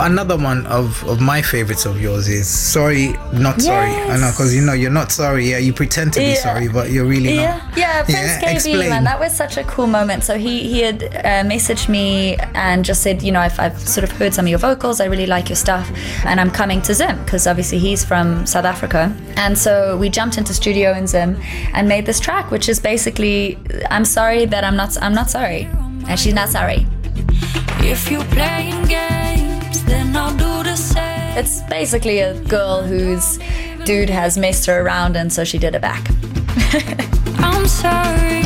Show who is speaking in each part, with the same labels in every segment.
Speaker 1: Another one of my favorites of yours is Sorry Not Sorry. I know, because you're not sorry. Yeah, you pretend to be sorry, but you're really not.
Speaker 2: Yeah, Prince KB,
Speaker 1: explain.
Speaker 2: man, that was such a cool moment. So he had messaged me and just said, I've sort of heard some of your vocals, I really like your stuff, and I'm coming to Zim, because obviously he's from South Africa. And so we jumped into studio in Zim and made this track, which is basically, I'm sorry that I'm not sorry, and she's not sorry.
Speaker 3: If you're playing games, then I'll do the same.
Speaker 2: It's basically a girl whose dude has messed her around, and so she did it back.
Speaker 3: I'm sorry,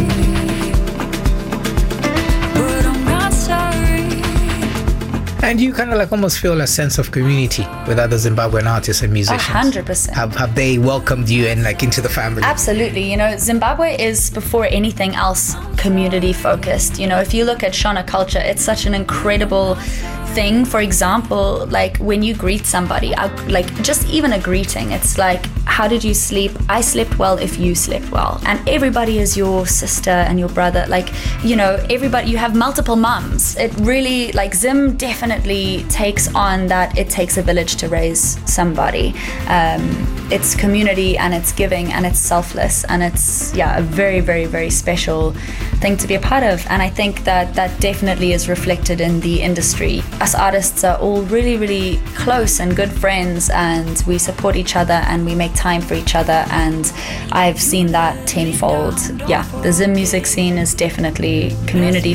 Speaker 3: but I'm not sorry.
Speaker 1: And you kind of like almost feel a sense of community with other Zimbabwean artists and musicians.
Speaker 2: 100%.
Speaker 1: Have they welcomed you and like into the family?
Speaker 2: Absolutely. Zimbabwe is before anything else community focused. If you look at Shona culture, it's such an incredible thing. For example, like when you greet somebody, like just even a greeting, it's like, how did you sleep? I slept well if you slept well. And everybody is your sister and your brother. Like, everybody, you have multiple mums. It really, like, Zim definitely takes on that it takes a village to raise somebody. It's community and it's giving and it's selfless, and it's, a very, very, very special thing to be a part of. And I think that definitely is reflected in the industry. Us artists are all really, really close and good friends, and we support each other and we make time for each other, and I've seen that tenfold. The Zim music scene is definitely community